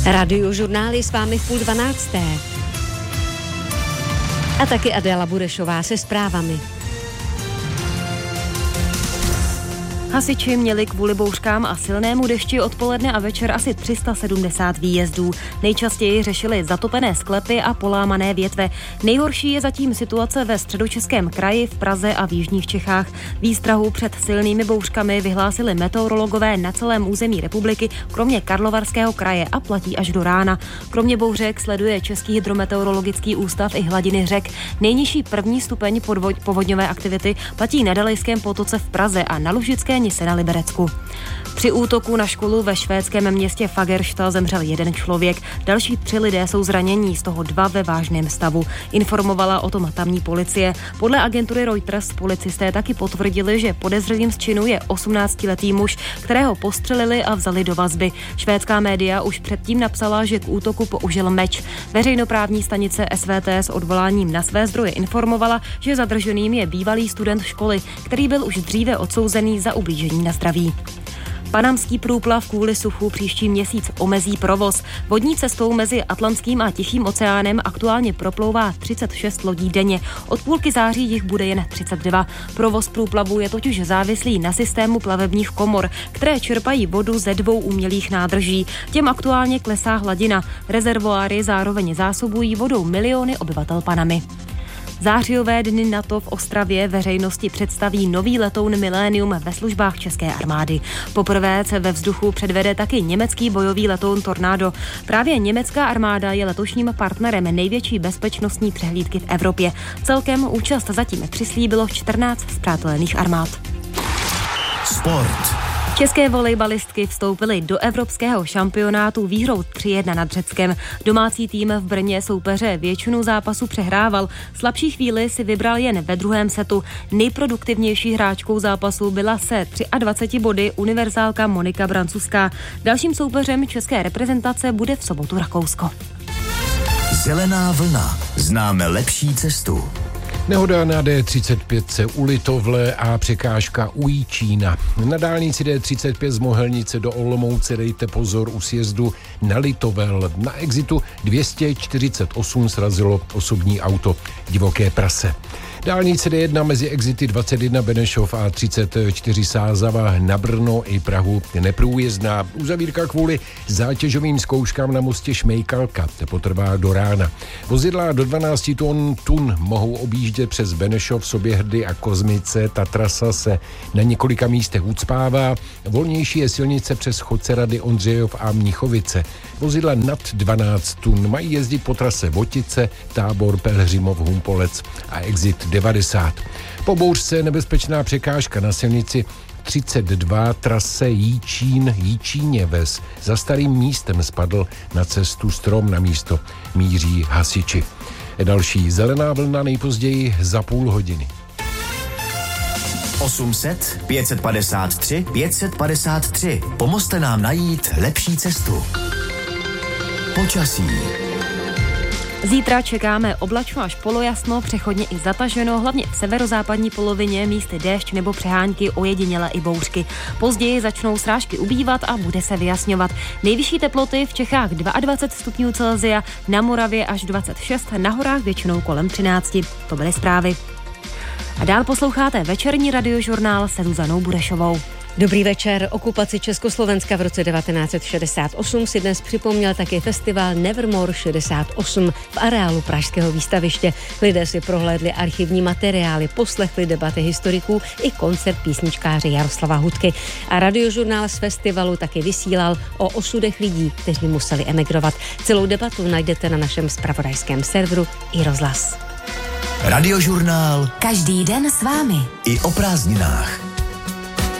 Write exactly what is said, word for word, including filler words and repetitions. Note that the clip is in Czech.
Radiožurnál je s vámi v půl dvanácté. A taky Adéla Burešová se zprávami. Hasiči měli kvůli bouřkám a silnému dešti odpoledne a večer asi tři sta sedmdesát výjezdů. Nejčastěji řešili zatopené sklepy a polámané větve. Nejhorší je zatím situace ve Středočeském kraji, v Praze a v jižních Čechách. Výstrahu před silnými bouřkami vyhlásili meteorologové na celém území republiky, kromě Karlovarského kraje, a platí až do rána. Kromě bouřek sleduje Český hydrometeorologický ústav i hladiny řek. Nejnižší první stupeň podvod- povodňové aktivity platí na Dalejském potoce v Praze a na Lužické Nise na Liberecku. Při útoku na školu ve švédském městě Fagersta zemřel jeden člověk, další tři lidé jsou zranění, z toho dva ve vážném stavu. Informovala o tom tamní policie. Podle agentury Reuters policisté taky potvrdili, že podezřelým z činu je osmnáctiletý muž, kterého postřelili a vzali do vazby. Švédská média už předtím napsala, že k útoku použil meč. Veřejnoprávní stanice S V T s odvoláním na své zdroje informovala, že zadrženým je bývalý student školy, který byl už dříve odsouzený za ublížení na zdraví. Panamský průplav kvůli suchu příští měsíc omezí provoz. Vodní cestou mezi Atlantským a Tichým oceánem aktuálně proplouvá třicet šest lodí denně. Od půlky září jich bude jen třicet dva. Provoz průplavu je totiž závislý na systému plavebních komor, které čerpají vodu ze dvou umělých nádrží. Těm aktuálně klesá hladina. Rezervoáry zároveň zásobují vodou miliony obyvatel Panamy. Zářijové dny NATO v Ostravě veřejnosti představí nový letoun Millennium ve službách české armády. Poprvé se ve vzduchu předvede taky německý bojový letoun Tornado. Právě německá armáda je letošním partnerem největší bezpečnostní přehlídky v Evropě. Celkem účast zatím přislíbilo čtrnáct spřátelených armád. Sport. České volejbalistky vstoupily do evropského šampionátu výhrou tři jedna nad Řeckem. Domácí tým v Brně soupeře většinu zápasu přehrával. Slabší chvíli si vybral jen ve druhém setu. Nejproduktivnější hráčkou zápasu byla se dvaceti třemi body univerzálka Monika Brancuská. Dalším soupeřem české reprezentace bude v sobotu Rakousko. Zelená vlna. Známe lepší cestu. Nehoda na D třicet pět u Litovle a překážka u Jíčína. Na dálnici D třicet pět z Mohelnice do Olomouce dejte pozor u sjezdu na Litovel. Na exitu dvě stě čtyřicet osm srazilo osobní auto Divoké prase. Dálnice D jedna mezi exity dvacet jedna Benešov a třicet čtyři Sázava na Brno i Prahu neprůjezdná. Uzavírka kvůli zátěžovým zkouškám na mostě Šmejkalka potrvá do rána. Vozidla do dvanáct tun tun mohou objíždět přes Benešov, Soběhrdy a Kozmice. Ta trasa se na několika místech ucpává. Volnější je silnice přes Chodcerady, Ondřejov a Mnichovice. Vozidla nad dvanáct tun mají jezdit po trase Votice, Tábor, Pelhřimov, Humpolec a exit devadesát. Po bouřce nebezpečná překážka na silnici třicet dva trase Jíčín, Jíčíněves. Za starým místem spadl na cestu strom, na místo míří hasiči. Další zelená vlna nejpozději za půl hodiny. osm set pět set padesát tři pět set padesát tři. Pomozte nám najít lepší cestu. Počasí. Zítra čekáme oblačno až polojasno, přechodně i zataženo, hlavně v severozápadní polovině, místy déšť nebo přehánky, ojediněle i bouřky. Později začnou srážky ubývat a bude se vyjasňovat. Nejvyšší teploty v Čechách dvacet dva stupňů Celsia, na Moravě až dvacet šest, na horách většinou kolem třináct. To byly zprávy. A dál posloucháte večerní radiožurnál se Zuzanou Burešovou. Dobrý večer. Okupaci Československa v roce devatenáct set šedesát osm si dnes připomněl také festival Nevermore šedesát osm v areálu Pražského výstaviště. Lidé si prohlédli archivní materiály, poslechli debaty historiků i koncert písničkáře Jaroslava Hudky. A radiožurnál z festivalu taky vysílal o osudech lidí, kteří museli emigrovat. Celou debatu najdete na našem zpravodajském serveru i rozhlas. Radiožurnál. Každý den s vámi. I o prázdninách.